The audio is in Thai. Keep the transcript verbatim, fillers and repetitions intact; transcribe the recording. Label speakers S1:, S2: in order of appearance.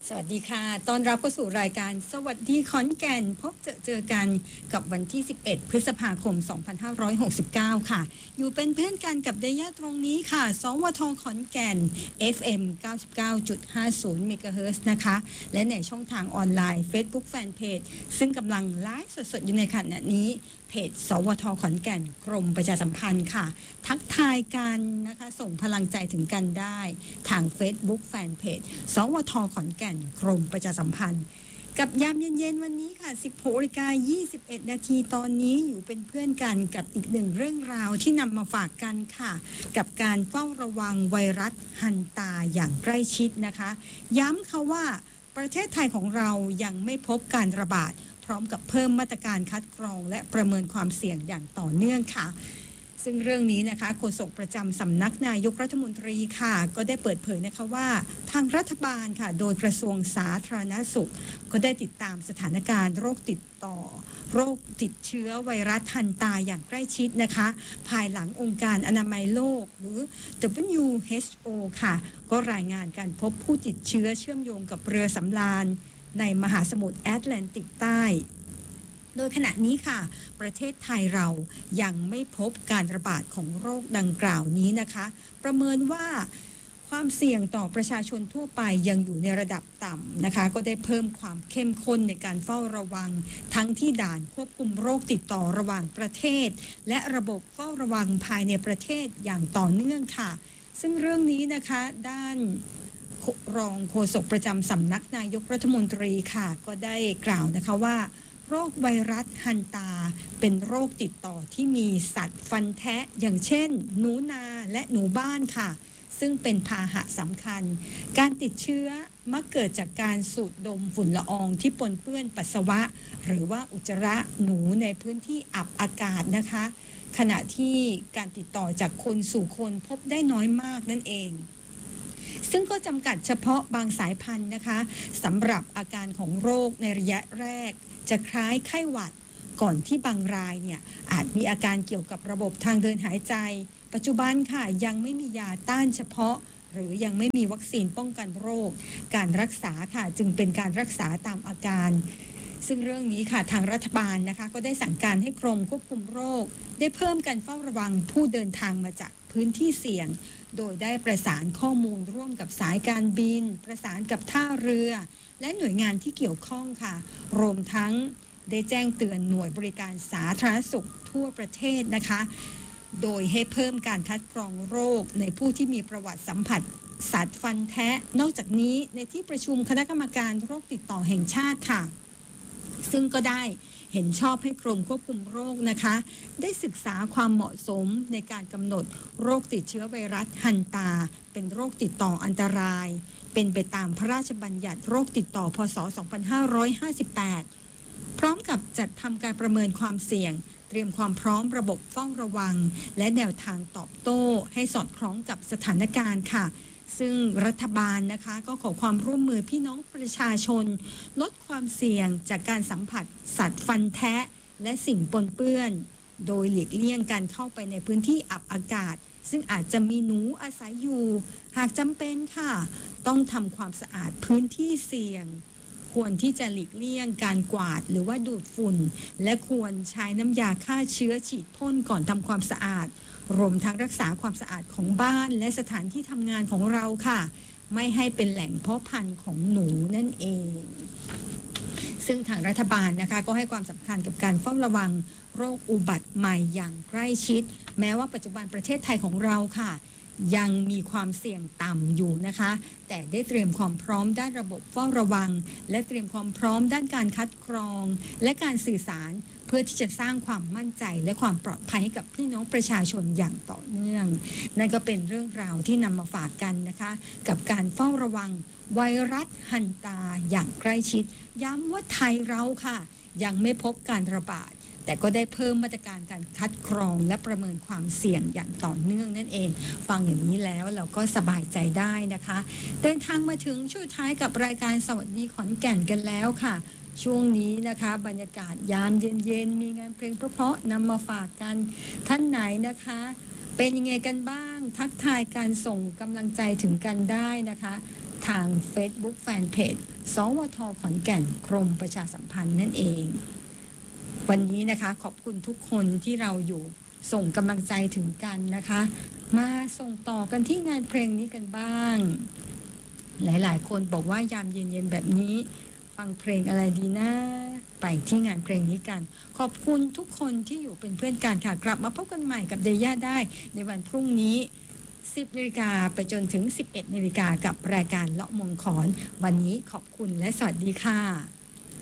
S1: สวัสดีค่ะต้อนรับเข้าสู่รายการสวัสดีขอนแก่นพบเจอเจอกันกับวันที่สิบเอ็ดพฤษภาคมสองพันห้าร้อยหกสิบเก้าค่ะอยู่เป็นเพื่อนกันกับเดย่าตรงนี้ค่ะสวทขอนแก่น เอฟ เอ็ม เก้าสิบเก้าจุดห้าศูนย์ เมกะเฮิรตซ์นะคะและในช่องทางออนไลน์ Facebook Fanpage ซึ่งกำลังไลฟ์สดๆอยู่ในขณะนี้เพจสวทขอนแก่นกรมประชาสัมพันธ์ค่ะทักทายกันนะคะส่งพลังใจถึงกันได้ทาง Facebook Fanpage สวทขอนแก่นกรมประชาสัมพันธ์กับยามเย็นๆวันนี้ค่ะ สิบหกนาฬิกายี่สิบเอ็ด นาทีตอนนี้อยู่เป็นเพื่อนกันกับอีกหนึ่งเรื่องราวที่นำมาฝากกันค่ะกับการเฝ้าระวังไวรัสฮันตาอย่างใกล้ชิดนะคะย้ำค่ะว่าประเทศไทยของเรายังไม่พบการระบาดพร้อมกับเพิ่มมาตรการคัดกรองและประเมินความเสี่ยงอย่างต่อเนื่องค่ะซึ่งเรื่องนี้นะคะโฆษกประจำสำนักนายกรัฐมนตรีค่ะก็ได้เปิดเผยนะคะว่าทางรัฐบาลค่ะโดยกระทรวงสาธารณสุขก็ได้ติดตามสถานการณ์โรคติดต่อโรคติดเชื้อไวรัสฮันตาอย่างใกล้ชิดนะคะภายหลังองค์การอนามัยโลกหรือ ดับเบิลยู เอช โอ ค่ะก็รายงานการพบผู้ติดเชื้อเชื่อมโยงกับเรือสำราญในมหาสมุทรแอตแลนติกใต้โดยขณะนี้ค่ะประเทศไทยเรายังไม่พบการระบาดของโรคดังกล่าวนี้นะคะประเมินว่าความเสี่ยงต่อประชาชนทั่วไปยังอยู่ในระดับต่ำนะคะก็ได้เพิ่มความเข้มข้นในการเฝ้าระวังทั้งที่ด่านควบคุมโรคติดต่อระหว่างประเทศและระบบเฝ้าระวังภายในประเทศอย่างต่อเนื่องค่ะซึ่งเรื่องนี้นะคะด้านรองโฆษกประจำสำนักนายกรัฐมนตรีค่ะก็ได้กล่าวนะคะว่าโรคไวรัสฮันตาเป็นโรคติดต่อที่มีสัตว์ฟันแทะอย่างเช่นหนูนาและหนูบ้านค่ะซึ่งเป็นพาหะสำคัญการติดเชื้อมักเกิดจากการสูดดมฝุ่นละอองที่ปนเปื้อนปัสสาวะหรือว่าอุจจาระหนูในพื้นที่อับอากาศนะคะขณะที่การติดต่อจากคนสู่คนพบได้น้อยมากนั่นเองซึ่งก็จำกัดเฉพาะบางสายพันธุ์นะคะสำหรับอาการของโรคในระยะแรกจะคล้ายไข้หวัดก่อนที่บางรายเนี่ยอาจมีอาการเกี่ยวกับระบบทางเดินหายใจปัจจุบันค่ะยังไม่มียาต้านเฉพาะหรือยังไม่มีวัคซีนป้องกันโรคการรักษาค่ะจึงเป็นการรักษาตามอาการซึ่งเรื่องนี้ค่ะทางรัฐบาลนะคะก็ได้สั่งการให้กรมควบคุมโรคได้เพิ่มการเฝ้าระวังผู้เดินทางมาจากพื้นที่เสี่ยงโดยได้ประสานข้อมูลร่วมกับสายการบินประสานกับท่าเรือและหน่วยงานที่เกี่ยวข้องค่ะรวมทั้งได้แจ้งเตือนหน่วยบริการสาธารณสุขทั่วประเทศนะคะโดยให้เพิ่มการคัดกรองโรคในผู้ที่มีประวัติสัมผัสสัตว์ฟันแทะนอกจากนี้ในที่ประชุมคณะกรรมการโรคติดต่อแห่งชาติค่ะซึ่งก็ได้เห็นชอบให้กรมควบคุมโรคนะคะได้ศึกษาความเหมาะสมในการกำหนดโรคติดเชื้อไวรัสฮันตาเป็นโรคติดต่ออันตรายเป็นไปตามพระราชบัญญัติโรคติดต่อพ.ศ. สองพันห้าร้อยห้าสิบแปดพร้อมกับจัดทำการประเมินความเสี่ยงเตรียมความพร้อมระบบเฝ้าระวังและแนวทางตอบโต้ให้สอดคล้องกับสถานการณ์ค่ะซึ่งรัฐบาลนะคะก็ขอความร่วมมือพี่น้องประชาชนลดความเสี่ยงจากการสัมผัสสัตว์ฟันแทะและสิ่งปนเปื้อนโดยหลีกเลี่ยงการเข้าไปในพื้นที่อับอากาศซึ่งอาจจะมีหนูอาศัยอยู่หากจำเป็นค่ะต้องทำความสะอาดพื้นที่เสี่ยงควรที่จะหลีกเลี่ยงการกวาดหรือว่าดูดฝุ่นและควรใช้น้ำยาฆ่าเชื้อฉีดพ่นก่อนทำความสะอาดรวมทั้งรักษาความสะอาดของบ้านและสถานที่ทำงานของเราค่ะไม่ให้เป็นแหล่งเพาะพันธุ์ของหนูนั่นเองซึ่งทางรัฐบาลนะคะก็ให้ความสำคัญกับการเฝ้าระวังโรคอุบัติใหม่อย่างใกล้ชิดแม้ว่าปัจจุบันประเทศไทยของเราค่ะยังมีความเสี่ยงต่ำอยู่นะคะแต่ได้เตรียมความพร้อมด้านระบบเฝ้าระวังและเตรียมความพร้อมด้านการคัดกรองและการสื่อสารเพื่อที่จะสร้างความมั่นใจและความปลอดภัยให้กับพี่น้องประชาชนอย่างต่อเนื่องนั่นก็เป็นเรื่องราวที่นำมาฝากกันนะคะกับการเฝ้าระวังไวรัสฮันตาอย่างใกล้ชิดย้ำว่าไทยเราค่ะยังไม่พบการระบาดแต่ก็ได้เพิ่มมาตรการการคัดกรองและประเมินความเสี่ยงอย่างต่อเนื่องนั่นเองฟังอย่างนี้แล้วเราก็สบายใจได้นะคะเดินทางมาถึงช่วงท้ายกับรายการสวัสดีขอนแก่นกันแล้วค่ะช่วงนี้นะคะบรรยากาศยามเย็นๆมีงานเพลงเพราะๆนำมาฝากกันท่านไหนนะคะเป็นยังไงกันบ้างทักทายการส่งกำลังใจถึงกันได้นะคะทาง Facebook Fanpage สวทขอนแก่นกรมประชาสัมพันธ์นั่นเอง วันนี้นะคะขอบคุณทุกคนที่เราอยู่ส่งกำลังใจถึงกันนะคะ มาส่งต่อกันที่งานเพลงนี้กันบ้าง หลายๆ คนบอกว่ายามเย็นๆแบบนี้ฟังเพลงอะไรดีนะไปที่งานเพลงนี้กันขอบคุณทุกคนที่อยู่เป็นเพื่อนกันค่ะกลับมาพบกันใหม่กับเดย่าได้ในวันพรุ่งนี้สิบนาฬิกาไปจนถึงสิบเอ็ดนาฬิกากับรายการเลาะมงขอนวันนี้ขอบคุณและสวัสดีค่ะ